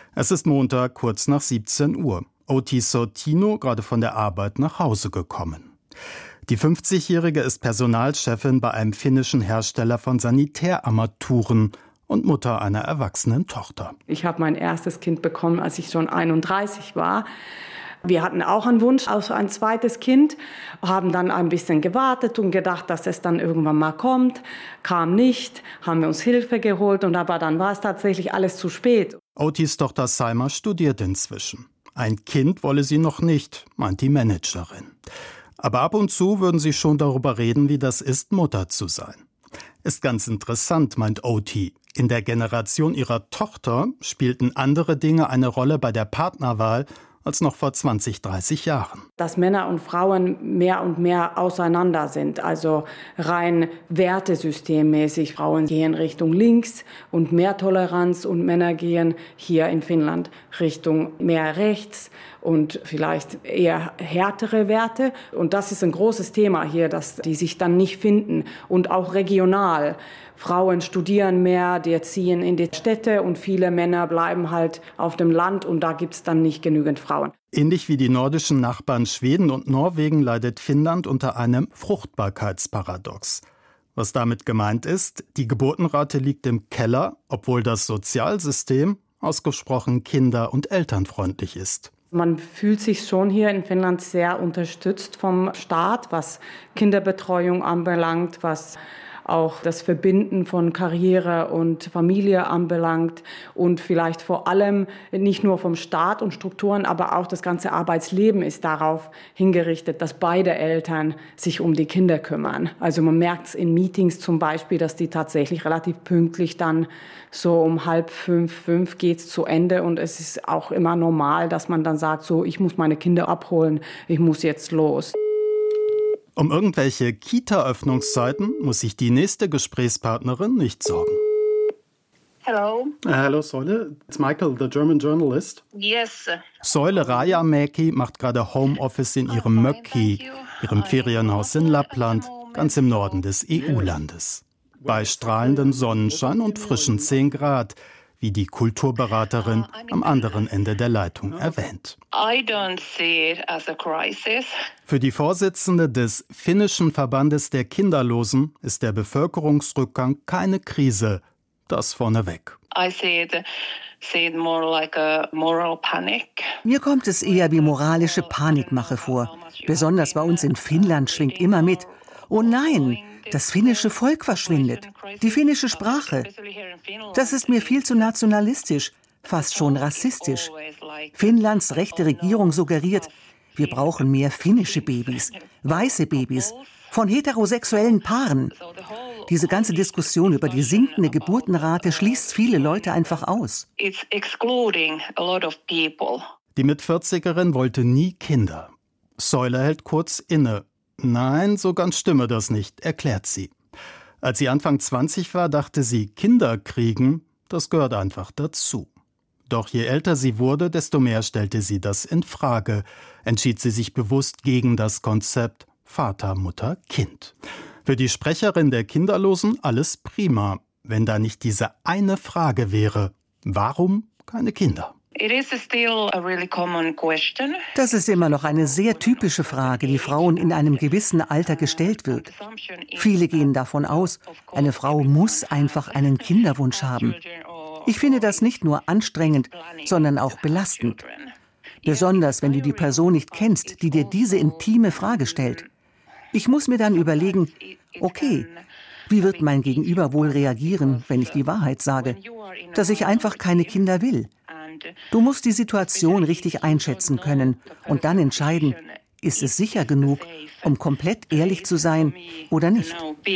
Es ist Montag, kurz nach 17 Uhr. Oti Sortino gerade von der Arbeit nach Hause gekommen. Die 50-Jährige ist Personalchefin bei einem finnischen Hersteller von Sanitärarmaturen und Mutter einer erwachsenen Tochter. Ich habe mein erstes Kind bekommen, als ich schon 31 war. Wir hatten auch einen Wunsch auf ein zweites Kind, haben dann ein bisschen gewartet und gedacht, dass es dann irgendwann mal kommt. Kam nicht, haben wir uns Hilfe geholt, aber dann war es tatsächlich alles zu spät. Otis Tochter Salma studiert inzwischen. Ein Kind wolle sie noch nicht, meint die Managerin. Aber ab und zu würden sie schon darüber reden, wie das ist, Mutter zu sein. Ist ganz interessant, meint Oti. In der Generation ihrer Tochter spielten andere Dinge eine Rolle bei der Partnerwahl als noch vor 20, 30 Jahren. Dass Männer und Frauen mehr und mehr auseinander sind, also rein wertesystemmäßig. Frauen gehen Richtung links und mehr Toleranz und Männer gehen hier in Finnland Richtung mehr rechts und vielleicht eher härtere Werte. Und das ist ein großes Thema hier, dass die sich dann nicht finden und auch regional. Frauen studieren mehr, die ziehen in die Städte und viele Männer bleiben halt auf dem Land und da gibt es dann nicht genügend Frauen. Ähnlich wie die nordischen Nachbarn Schweden und Norwegen leidet Finnland unter einem Fruchtbarkeitsparadox. Was damit gemeint ist, die Geburtenrate liegt im Keller, obwohl das Sozialsystem ausgesprochen kinder- und elternfreundlich ist. Man fühlt sich schon hier in Finnland sehr unterstützt vom Staat, was Kinderbetreuung anbelangt, was auch das Verbinden von Karriere und Familie anbelangt und vielleicht vor allem nicht nur vom Staat und Strukturen, aber auch das ganze Arbeitsleben ist darauf hingerichtet, dass beide Eltern sich um die Kinder kümmern. Also man merkt es in Meetings zum Beispiel, dass die tatsächlich relativ pünktlich dann so um 4:30, 5 geht's zu Ende und es ist auch immer normal, dass man dann sagt, so ich muss meine Kinder abholen, ich muss jetzt los. Um irgendwelche Kita-Öffnungszeiten muss sich die nächste Gesprächspartnerin nicht sorgen. Hello. Hello, Soile. It's Michael, the German journalist. Yes. Soile Rajamäki macht gerade Homeoffice in ihrem Mökki, ihrem Ferienhaus in Lappland, ganz im Norden des EU-Landes. Bei strahlendem Sonnenschein und frischen 10 Grad, wie die Kulturberaterin am anderen Ende der Leitung erwähnt. Für die Vorsitzende des finnischen Verbandes der Kinderlosen ist der Bevölkerungsrückgang keine Krise. Das vorneweg. Mir kommt es eher wie moralische Panikmache vor. Besonders bei uns in Finnland schwingt immer mit: oh nein, das finnische Volk verschwindet, die finnische Sprache. Das ist mir viel zu nationalistisch, fast schon rassistisch. Finnlands rechte Regierung suggeriert, wir brauchen mehr finnische Babys, weiße Babys, von heterosexuellen Paaren. Diese ganze Diskussion über die sinkende Geburtenrate schließt viele Leute einfach aus. Die Mit-40erin wollte nie Kinder. Soile hält kurz inne. Nein, so ganz stimme das nicht, erklärt sie. Als sie Anfang 20 war, dachte sie, Kinder kriegen, das gehört einfach dazu. Doch je älter sie wurde, desto mehr stellte sie das in Frage, entschied sie sich bewusst gegen das Konzept Vater, Mutter, Kind. Für die Sprecherin der Kinderlosen alles prima, wenn da nicht diese eine Frage wäre: Warum keine Kinder? Das ist immer noch eine sehr typische Frage, die Frauen in einem gewissen Alter gestellt wird. Viele gehen davon aus, eine Frau muss einfach einen Kinderwunsch haben. Ich finde das nicht nur anstrengend, sondern auch belastend. Besonders, wenn du die Person nicht kennst, die dir diese intime Frage stellt. Ich muss mir dann überlegen, okay, wie wird mein Gegenüber wohl reagieren, wenn ich die Wahrheit sage, dass ich einfach keine Kinder will? Du musst die Situation richtig einschätzen können und dann entscheiden, ist es sicher genug, um komplett ehrlich zu sein oder nicht.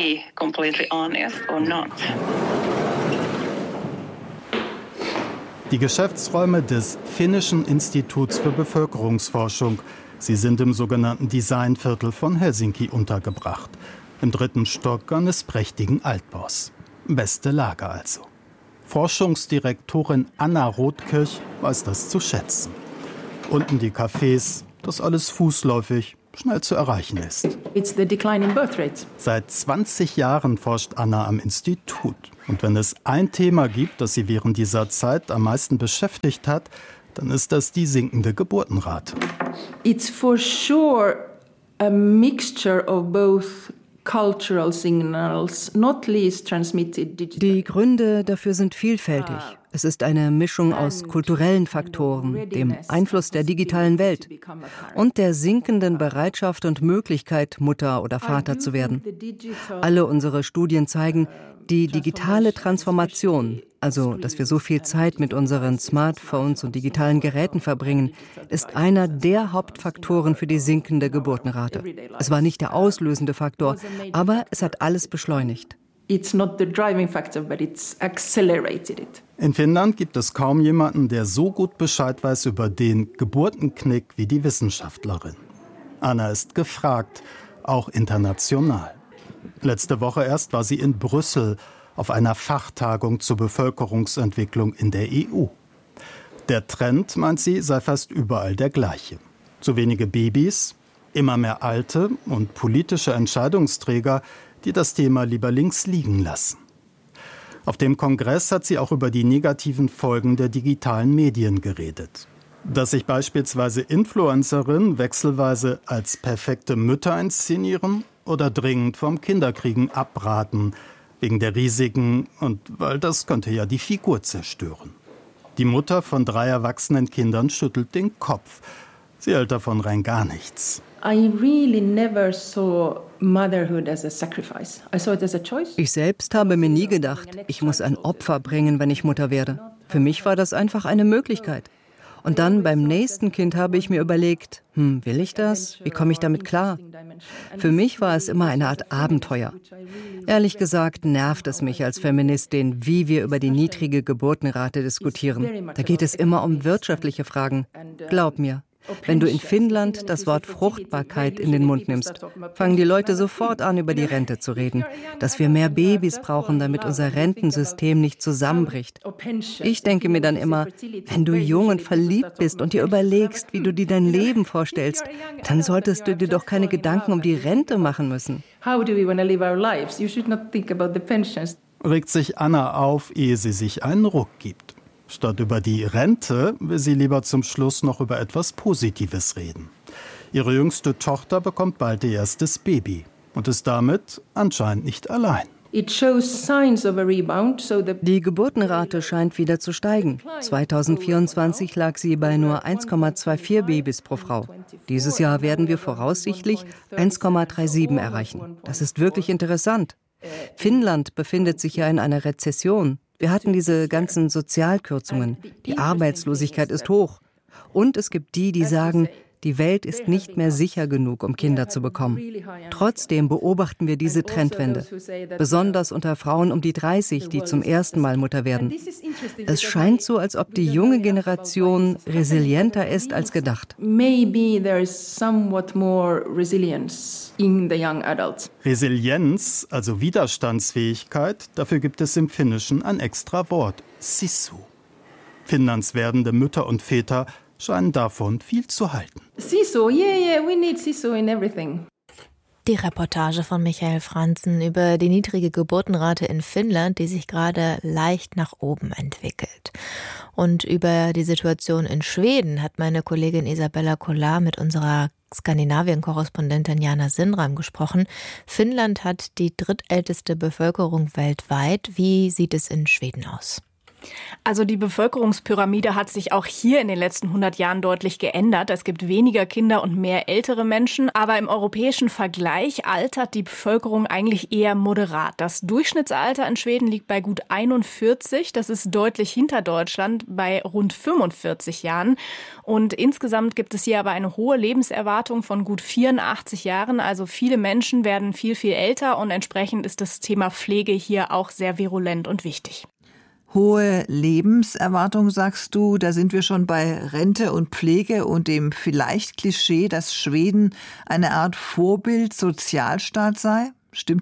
Die Geschäftsräume des Finnischen Instituts für Bevölkerungsforschung. Sie sind im sogenannten Designviertel von Helsinki untergebracht. Im 3. Stock eines prächtigen Altbaus. Beste Lage also. Forschungsdirektorin Anna Rotkirch weiß das zu schätzen. Unten die Cafés, das alles fußläufig, schnell zu erreichen ist. It's the decline in birth rates. Seit 20 Jahren forscht Anna am Institut. Und wenn es ein Thema gibt, das sie während dieser Zeit am meisten beschäftigt hat, dann ist das die sinkende Geburtenrate. It's for sure a mixture of both cultural signals, not least transmitted digitally. Die Gründe dafür sind vielfältig. Es ist eine Mischung aus kulturellen Faktoren, dem Einfluss der digitalen Welt und der sinkenden Bereitschaft und Möglichkeit, Mutter oder Vater zu werden. Alle unsere Studien zeigen, die digitale Transformation, also dass wir so viel Zeit mit unseren Smartphones und digitalen Geräten verbringen, ist einer der Hauptfaktoren für die sinkende Geburtenrate. Es war nicht der auslösende Faktor, aber es hat alles beschleunigt. It's not the driving factor, but it's accelerated it. In Finnland gibt es kaum jemanden, der so gut Bescheid weiß über den Geburtenknick wie die Wissenschaftlerin. Anna ist gefragt, auch international. Letzte Woche erst war sie in Brüssel auf einer Fachtagung zur Bevölkerungsentwicklung in der EU. Der Trend, meint sie, sei fast überall der gleiche. Zu wenige Babys, immer mehr Alte und politische Entscheidungsträger, die das Thema lieber links liegen lassen. Auf dem Kongress hat sie auch über die negativen Folgen der digitalen Medien geredet. Dass sich beispielsweise Influencerinnen wechselweise als perfekte Mütter inszenieren oder dringend vom Kinderkriegen abraten, wegen der Risiken und weil das könnte ja die Figur zerstören. Die Mutter von 3 erwachsenen Kindern schüttelt den Kopf. Sie hält davon rein gar nichts. I really never saw motherhood as a sacrifice. I saw it as a choice. Ich selbst habe mir nie gedacht, ich muss ein Opfer bringen, wenn ich Mutter werde. Für mich war das einfach eine Möglichkeit. Und dann beim nächsten Kind habe ich mir überlegt, will ich das? Wie komme ich damit klar? Für mich war es immer eine Art Abenteuer. Ehrlich gesagt nervt es mich als Feministin, wie wir über die niedrige Geburtenrate diskutieren. Da geht es immer um wirtschaftliche Fragen. Glaub mir. Wenn du in Finnland das Wort Fruchtbarkeit in den Mund nimmst, fangen die Leute sofort an, über die Rente zu reden. Dass wir mehr Babys brauchen, damit unser Rentensystem nicht zusammenbricht. Ich denke mir dann immer, wenn du jung und verliebt bist und dir überlegst, wie du dir dein Leben vorstellst, dann solltest du dir doch keine Gedanken um die Rente machen müssen. Regt sich Anna auf, ehe sie sich einen Ruck gibt. Statt über die Rente will sie lieber zum Schluss noch über etwas Positives reden. Ihre jüngste Tochter bekommt bald ihr erstes Baby und ist damit anscheinend nicht allein. Die Geburtenrate scheint wieder zu steigen. 2024 lag sie bei nur 1,24 Babys pro Frau. Dieses Jahr werden wir voraussichtlich 1,37 erreichen. Das ist wirklich interessant. Finnland befindet sich ja in einer Rezession. Wir hatten diese ganzen Sozialkürzungen. Die Arbeitslosigkeit ist hoch. Und es gibt die, die sagen, die Welt ist nicht mehr sicher genug, um Kinder zu bekommen. Trotzdem beobachten wir diese Trendwende. Besonders unter Frauen um die 30, die zum ersten Mal Mutter werden. Es scheint so, als ob die junge Generation resilienter ist als gedacht. Resilienz, also Widerstandsfähigkeit, dafür gibt es im Finnischen ein extra Wort, Sisu. Finnlands werdende Mütter und Väter scheinen davon viel zu halten. Sisu, we need Sisu in everything. Die Reportage von Michael Franzen über die niedrige Geburtenrate in Finnland, die sich gerade leicht nach oben entwickelt. Und über die Situation in Schweden hat meine Kollegin Isabella Kollar mit unserer Skandinavien-Korrespondentin Jana Sindram gesprochen. Finnland hat die drittälteste Bevölkerung weltweit. Wie sieht es in Schweden aus? Also die Bevölkerungspyramide hat sich auch hier in den letzten 100 Jahren deutlich geändert. Es gibt weniger Kinder und mehr ältere Menschen. Aber im europäischen Vergleich altert die Bevölkerung eigentlich eher moderat. Das Durchschnittsalter in Schweden liegt bei gut 41. Das ist deutlich hinter Deutschland bei rund 45 Jahren. Und insgesamt gibt es hier aber eine hohe Lebenserwartung von gut 84 Jahren. Also viele Menschen werden viel, viel älter und entsprechend ist das Thema Pflege hier auch sehr virulent und wichtig. Hohe Lebenserwartung, sagst du, da sind wir schon bei Rente und Pflege und dem vielleicht Klischee, dass Schweden eine Art Vorbild-Sozialstaat sei. Stimmt so?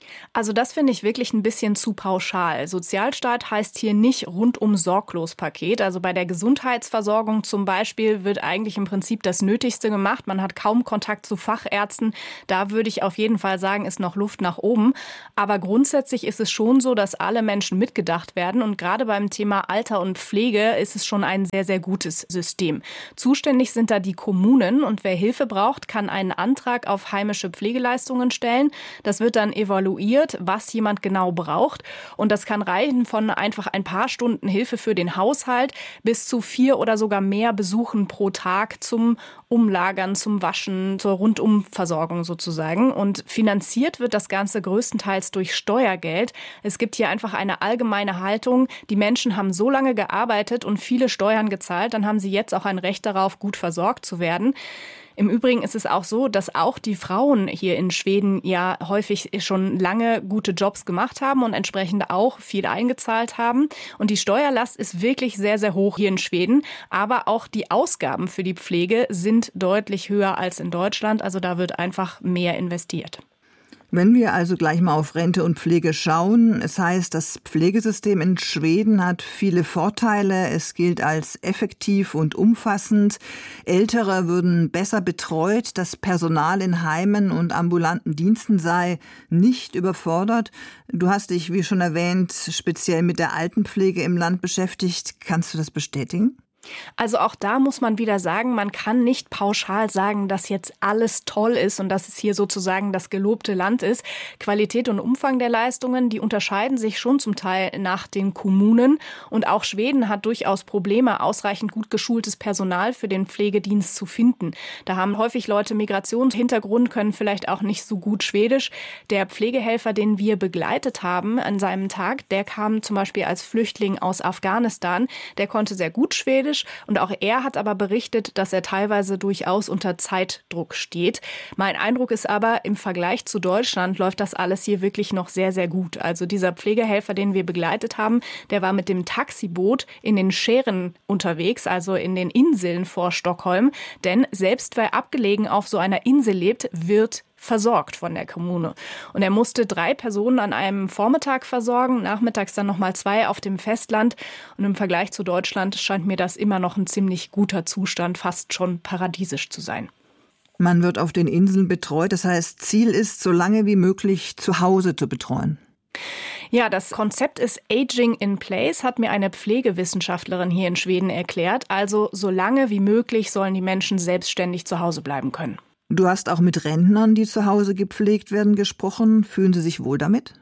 Also das finde ich wirklich ein bisschen zu pauschal. Sozialstaat heißt hier nicht Rundum-Sorglos-Paket. Also bei der Gesundheitsversorgung zum Beispiel wird eigentlich im Prinzip das Nötigste gemacht. Man hat kaum Kontakt zu Fachärzten. Da würde ich auf jeden Fall sagen, ist noch Luft nach oben. Aber grundsätzlich ist es schon so, dass alle Menschen mitgedacht werden. Und gerade beim Thema Alter und Pflege ist es schon ein sehr, sehr gutes System. Zuständig sind da die Kommunen. Und wer Hilfe braucht, kann einen Antrag auf heimische Pflegeleistungen stellen. Das wird dann evaluiert, was jemand genau braucht. Und das kann reichen von einfach ein paar Stunden Hilfe für den Haushalt bis zu 4 oder sogar mehr Besuchen pro Tag zum Umlagern, zum Waschen, zur Rundumversorgung sozusagen. Und finanziert wird das Ganze größtenteils durch Steuergeld. Es gibt hier einfach eine allgemeine Haltung. Die Menschen haben so lange gearbeitet und viele Steuern gezahlt, dann haben sie jetzt auch ein Recht darauf, gut versorgt zu werden. Im Übrigen ist es auch so, dass auch die Frauen hier in Schweden ja häufig schon lange gute Jobs gemacht haben und entsprechend auch viel eingezahlt haben. Und die Steuerlast ist wirklich sehr, sehr hoch hier in Schweden. Aber auch die Ausgaben für die Pflege sind deutlich höher als in Deutschland. Also da wird einfach mehr investiert. Wenn wir also gleich mal auf Rente und Pflege schauen, es heißt, das Pflegesystem in Schweden hat viele Vorteile. Es gilt als effektiv und umfassend. Ältere würden besser betreut. Das Personal in Heimen und ambulanten Diensten sei nicht überfordert. Du hast dich, wie schon erwähnt, speziell mit der Altenpflege im Land beschäftigt. Kannst du das bestätigen? Also auch da muss man wieder sagen, man kann nicht pauschal sagen, dass jetzt alles toll ist und dass es hier sozusagen das gelobte Land ist. Qualität und Umfang der Leistungen, die unterscheiden sich schon zum Teil nach den Kommunen. Und auch Schweden hat durchaus Probleme, ausreichend gut geschultes Personal für den Pflegedienst zu finden. Da haben häufig Leute Migrationshintergrund, können vielleicht auch nicht so gut Schwedisch. Der Pflegehelfer, den wir begleitet haben an seinem Tag, der kam zum Beispiel als Flüchtling aus Afghanistan. Der konnte sehr gut Schwedisch. Und auch er hat aber berichtet, dass er teilweise durchaus unter Zeitdruck steht. Mein Eindruck ist aber, im Vergleich zu Deutschland läuft das alles hier wirklich noch sehr, sehr gut. Also dieser Pflegehelfer, den wir begleitet haben, der war mit dem Taxiboot in den Schären unterwegs, also in den Inseln vor Stockholm. Denn selbst wer abgelegen auf so einer Insel lebt, wird versorgt von der Kommune. Und er musste 3 Personen an einem Vormittag versorgen, nachmittags dann nochmal 2 auf dem Festland. Und im Vergleich zu Deutschland scheint mir das immer noch ein ziemlich guter Zustand, fast schon paradiesisch zu sein. Man wird auf den Inseln betreut, das heißt, Ziel ist, so lange wie möglich zu Hause zu betreuen. Ja, das Konzept ist Aging in Place, hat mir eine Pflegewissenschaftlerin hier in Schweden erklärt. Also so lange wie möglich sollen die Menschen selbstständig zu Hause bleiben können. Du hast auch mit Rentnern, die zu Hause gepflegt werden, gesprochen. Fühlen sie sich wohl damit?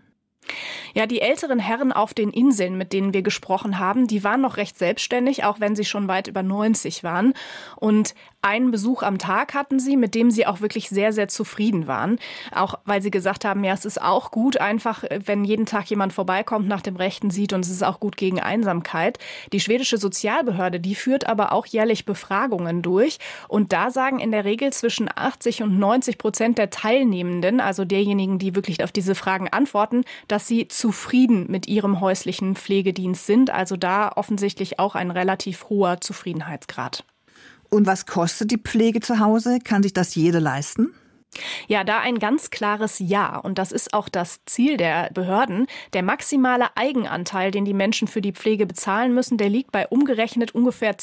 Ja, die älteren Herren auf den Inseln, mit denen wir gesprochen haben, die waren noch recht selbstständig, auch wenn sie schon weit über 90 waren. Und einen Besuch am Tag hatten sie, mit dem sie auch wirklich sehr, sehr zufrieden waren. Auch weil sie gesagt haben, ja, es ist auch gut einfach, wenn jeden Tag jemand vorbeikommt, nach dem Rechten sieht, und es ist auch gut gegen Einsamkeit. Die schwedische Sozialbehörde, die führt aber auch jährlich Befragungen durch. Und da sagen in der Regel zwischen 80% und 90% der Teilnehmenden, also derjenigen, die wirklich auf diese Fragen antworten, dass sie zufrieden mit ihrem häuslichen Pflegedienst sind. Also da offensichtlich auch ein relativ hoher Zufriedenheitsgrad. Und was kostet die Pflege zu Hause? Kann sich das jeder leisten? Ja, da ein ganz klares Ja. Und das ist auch das Ziel der Behörden. Der maximale Eigenanteil, den die Menschen für die Pflege bezahlen müssen, der liegt bei umgerechnet ungefähr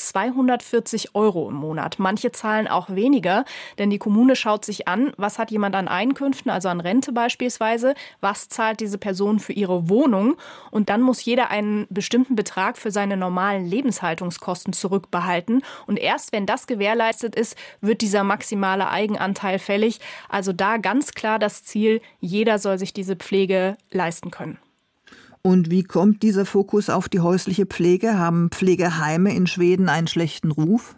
240 € im Monat. Manche zahlen auch weniger, denn die Kommune schaut sich an, was hat jemand an Einkünften, also an Rente beispielsweise, was zahlt diese Person für ihre Wohnung. Und dann muss jeder einen bestimmten Betrag für seine normalen Lebenshaltungskosten zurückbehalten. Und erst wenn das gewährleistet ist, wird dieser maximale Eigenanteil fällig. Also da ganz klar das Ziel, jeder soll sich diese Pflege leisten können. Und wie kommt dieser Fokus auf die häusliche Pflege? Haben Pflegeheime in Schweden einen schlechten Ruf?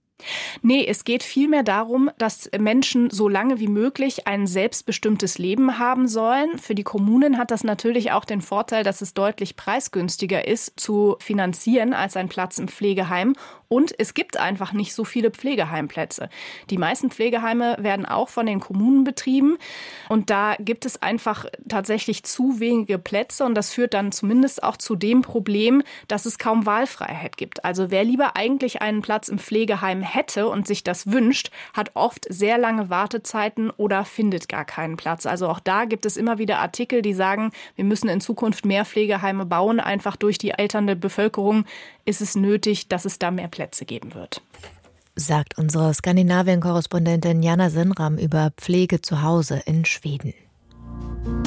Nee, es geht vielmehr darum, dass Menschen so lange wie möglich ein selbstbestimmtes Leben haben sollen. Für die Kommunen hat das natürlich auch den Vorteil, dass es deutlich preisgünstiger ist zu finanzieren als ein Platz im Pflegeheim. Und es gibt einfach nicht so viele Pflegeheimplätze. Die meisten Pflegeheime werden auch von den Kommunen betrieben. Und da gibt es einfach tatsächlich zu wenige Plätze. Und das führt dann zumindest auch zu dem Problem, dass es kaum Wahlfreiheit gibt. Also wer lieber eigentlich einen Platz im Pflegeheim hätte und sich das wünscht, hat oft sehr lange Wartezeiten oder findet gar keinen Platz. Also auch da gibt es immer wieder Artikel, die sagen, wir müssen in Zukunft mehr Pflegeheime bauen. Einfach durch die alternde Bevölkerung ist es nötig, dass es da mehr Plätze geben wird. Sagt unsere Skandinavien-Korrespondentin Jana Sinnram über Pflege zu Hause in Schweden.